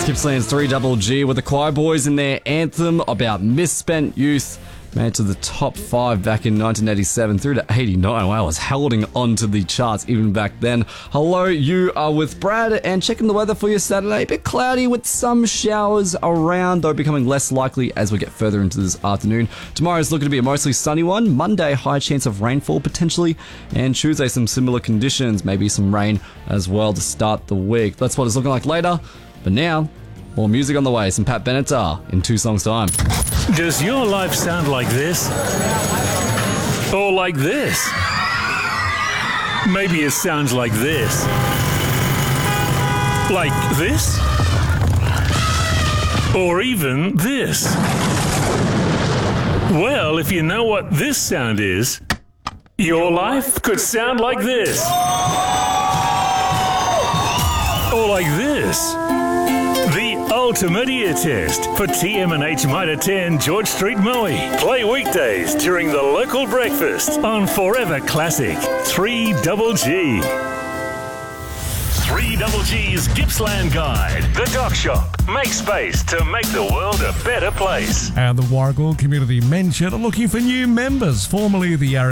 Gippsland's 3GG with the Choir Boys in their anthem about misspent youth. Made it to the top 5 back in 1987 through to 89. Wow, I was holding on to the charts even back then. Hello, you are with Brad and checking the weather for your Saturday. A bit cloudy with some showers around, though becoming less likely as we get further into this afternoon. Tomorrow's looking to be a mostly sunny one. Monday, high chance of rainfall potentially. And Tuesday, some similar conditions. Maybe some rain as well to start the week. That's what it's looking like later. But now, more music on the way. Some Pat Benatar in 2 songs' time. Does your life sound like this? Or like this? Maybe it sounds like this. Like this? Or even this? Well, if you know what this sound is, your life could sound like this. Or like this. The ultimate ear test for TM&H Mitre 10 George Street Moe. Play weekdays during the local breakfast on Forever Classic 3GG. 3GG's Gippsland Guide. The Dock Shop. Make space to make the world a better place. And the Warragul Community Men's Shed are looking for new members. Formerly the